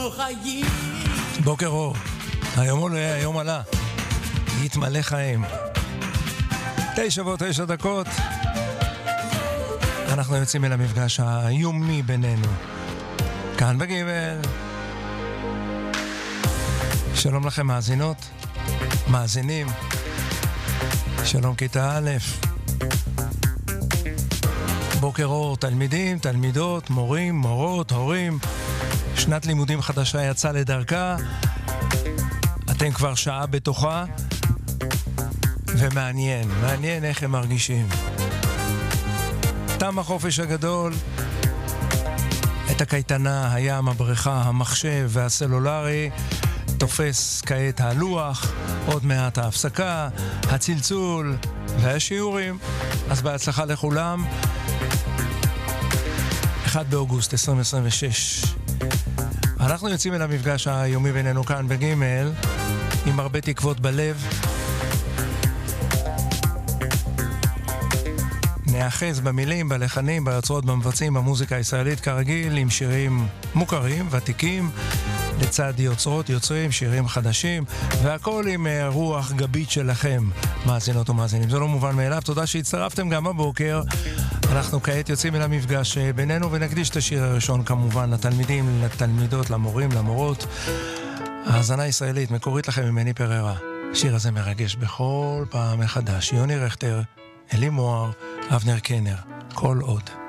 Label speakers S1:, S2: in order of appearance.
S1: חיים.
S2: בוקר אור, היום עולה, היום עלה, יתמלא חיים. 9:09. אנחנו יוצאים אל המפגש היומי בינינו, כאן בגימל. שלום לכם מאזינות, מאזינים, שלום כיתה א', בוקר אור תלמידים, תלמידות, מורים, מורות, הורים. שנת לימודים חדשה יצאה לדרכה, אתם כבר שעה בתוכה, ומעניין, מעניין איך הם מרגישים. תם החופש הגדול, את הקייטנה, הים, הבריכה, המחשב והסלולרי, תופס כעת הלוח, עוד מעט ההפסקה, הצלצול והשיעורים. אז בהצלחה לכולם. 1 באוגוסט 2026. אנחנו יוצאים אל המפגש היומי בינינו כאן בגימל, עם הרבה תקוות בלב. נאחז במילים, בלחנים, ביוצרות, במבצעים, במוזיקה הישראלית כרגיל, עם שירים מוכרים, ותיקים, לצד יוצרות, יוצרים, שירים חדשים, והכל עם רוח גבית שלכם, מאזינות ומאזינים. זה לא מובן מאליו, תודה שהצטרפתם גם הבוקר. אנחנו כעת יוצאים אל המפגש בינינו, ונקדיש את השיר הראשון כמובן לתלמידים, לתלמידות, למורים, למורות. האזנה ישראלית, מקורית לכם ממני פררה. השיר הזה מרגש בכל פעם מחדש. יוני רכטר, אלי מוהר, אבנר קנר, כל עוד.